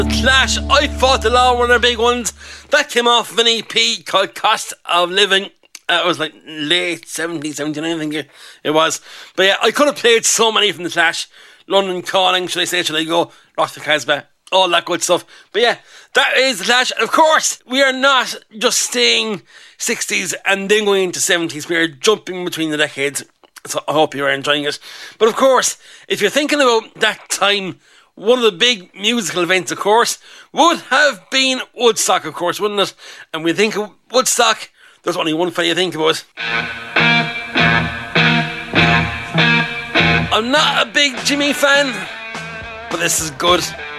The Clash, I fought the law, one of their big ones. That came off of an EP called Cost of Living. It was like late 70s, 79, I think it was. But yeah, I could have played so many from the Clash. London Calling, should I say, should I go? Rock the Casbah, all that good stuff. But yeah, that is the Clash. And of course, we are not just staying 60s and then going into 70s. We are jumping between the decades. So I hope you are enjoying it. But of course, if you're thinking about that time, one of the big musical events, of course, would have been Woodstock, of course, wouldn't it? And when you think of Woodstock, there's only one fella you think about. I'm not a big Jimmy fan, but this is good.